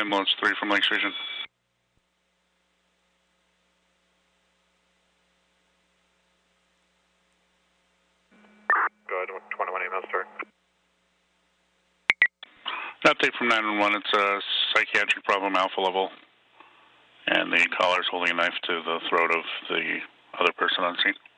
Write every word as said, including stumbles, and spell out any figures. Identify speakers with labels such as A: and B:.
A: ambulance three from Lake Station.
B: Go ahead, twenty-one ambulance three.
A: Update from nine one one, it's a psychiatric problem, alpha level. And the caller's holding a knife to the throat of the other person on scene.